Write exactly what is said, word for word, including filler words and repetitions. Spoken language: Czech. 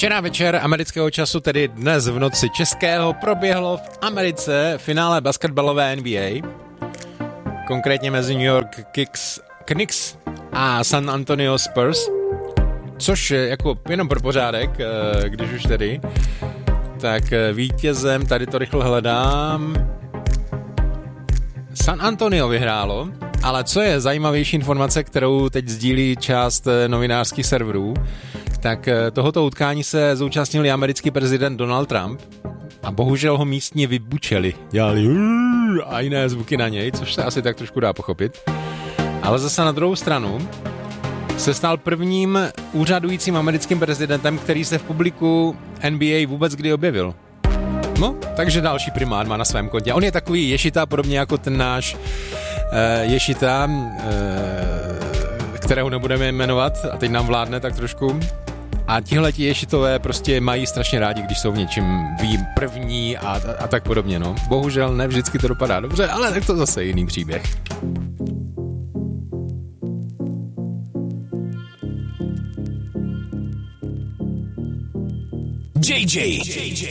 Včera večer amerického času, tedy dnes v noci českého, proběhlo v Americe finále basketbalové N B A, konkrétně mezi New York Knicks, Knicks a San Antonio Spurs, což jako jenom pro pořádek, když už tedy, tak vítězem, tady to rychle hledám, San Antonio vyhrálo, ale co je zajímavější informace, kterou teď sdílí část novinářských serverů, tak tohoto utkání se zúčastnil americký prezident Donald Trump a bohužel ho místní vybučeli. Dělali a jiné zvuky na něj, což se asi tak trošku dá pochopit. Ale zase na druhou stranu se stal prvním úřadujícím americkým prezidentem, který se v publiku N B A vůbec kdy objevil. No, takže další primát má na svém kontě. On je takový ješita, podobně jako ten náš uh, ješita, uh, kterého nebudeme jmenovat a teď nám vládne tak trošku. A tihleti ješitové prostě mají strašně rádi, když jsou v něčem vím první a, a, a tak podobně, no. Bohužel ne vždycky to dopadá dobře, ale tak to zase jiný příběh. J J